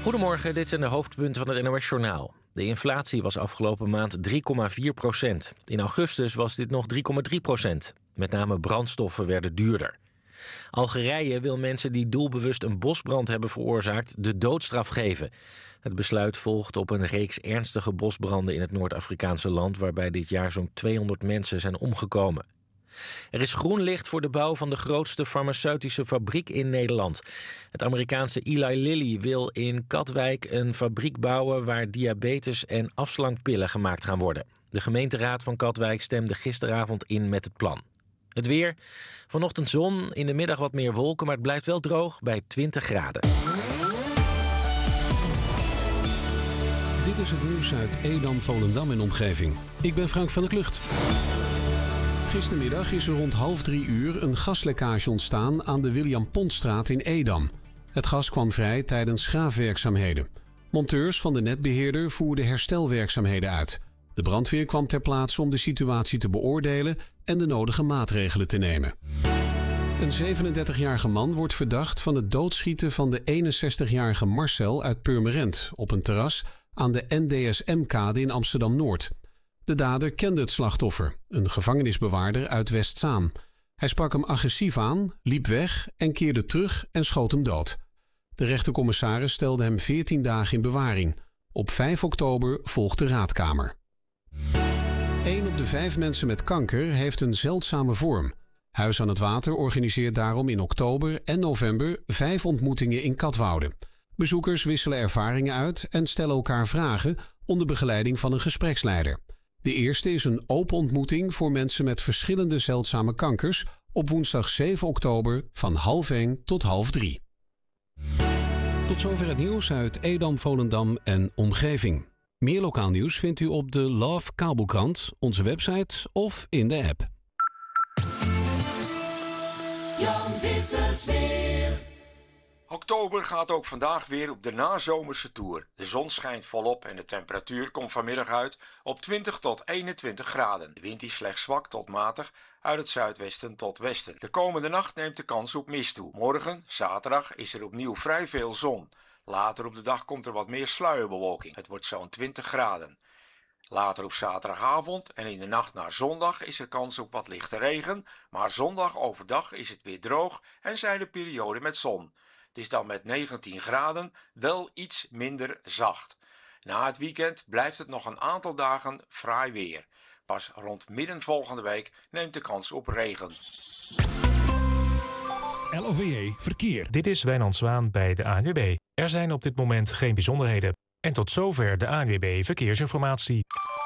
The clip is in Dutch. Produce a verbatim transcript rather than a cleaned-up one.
Goedemorgen, dit zijn de hoofdpunten van het N O S-journaal. De inflatie was afgelopen maand drie komma vier procent. In augustus was dit nog drie komma drie procent. Met name brandstoffen werden duurder. Algerije wil mensen die doelbewust een bosbrand hebben veroorzaakt de doodstraf geven. Het besluit volgt op een reeks ernstige bosbranden in het Noord-Afrikaanse land, waarbij dit jaar zo'n tweehonderd mensen zijn omgekomen. Er is groen licht voor de bouw van de grootste farmaceutische fabriek in Nederland. Het Amerikaanse Eli Lilly wil in Katwijk een fabriek bouwen waar diabetes- en afslankpillen gemaakt gaan worden. De gemeenteraad van Katwijk stemde gisteravond in met het plan. Het weer. Vanochtend zon, in de middag wat meer wolken, maar het blijft wel droog bij twintig graden. Dit is het nieuws uit Edam, Volendam en omgeving. Ik ben Frank van der Klucht. Gistermiddag is er rond half drie uur een gaslekkage ontstaan aan de William Pontstraat in Edam. Het gas kwam vrij tijdens graafwerkzaamheden. Monteurs van de netbeheerder voerden herstelwerkzaamheden uit. De brandweer kwam ter plaatse om de situatie te beoordelen en de nodige maatregelen te nemen. Een zevenendertigjarige man wordt verdacht van het doodschieten van de eenenzestigjarige Marcel uit Purmerend op een terras aan de N D S M-kade in Amsterdam-Noord. De dader kende het slachtoffer, een gevangenisbewaarder uit Westzaan. Hij sprak hem agressief aan, liep weg en keerde terug en schoot hem dood. De rechtercommissaris stelde hem veertien dagen in bewaring. Op vijf oktober volgt de raadkamer. Eén op de vijf mensen met kanker heeft een zeldzame vorm. Huis aan het Water organiseert daarom in oktober en november vijf ontmoetingen in Katwoude. Bezoekers wisselen ervaringen uit en stellen elkaar vragen onder begeleiding van een gespreksleider. De eerste is een open ontmoeting voor mensen met verschillende zeldzame kankers op woensdag zeven oktober van half één tot half drie. Tot zover het nieuws uit Edam, Volendam en omgeving. Meer lokaal nieuws vindt u op de Love Kabelkrant, onze website of in de app. Jan Vissers weer. Oktober gaat ook vandaag weer op de nazomerse toer. De zon schijnt volop en de temperatuur komt vanmiddag uit op twintig tot eenentwintig graden. De wind is slechts zwak tot matig uit het zuidwesten tot westen. De komende nacht neemt de kans op mist toe. Morgen, zaterdag, is er opnieuw vrij veel zon. Later op de dag komt er wat meer sluierbewolking. Het wordt zo'n twintig graden. Later op zaterdagavond en in de nacht naar zondag is er kans op wat lichte regen, maar zondag overdag is het weer droog en zijn er perioden met zon. Het is dan met negentien graden wel iets minder zacht. Na het weekend blijft het nog een aantal dagen fraai weer. Pas rond midden volgende week neemt de kans op regen. L O V J Verkeer. Dit is Wijnand Zwaan bij de A N W B. Er zijn op dit moment geen bijzonderheden. En tot zover de A N W B Verkeersinformatie.